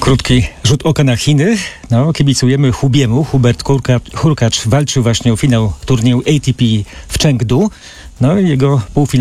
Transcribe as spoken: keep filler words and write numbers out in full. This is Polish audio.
Krótki rzut oka na Chiny. No, kibicujemy Hubiemu. Hubert Hurkacz, Hurkacz walczył właśnie o finał turnieju A T P w Chengdu. No i jego półfinał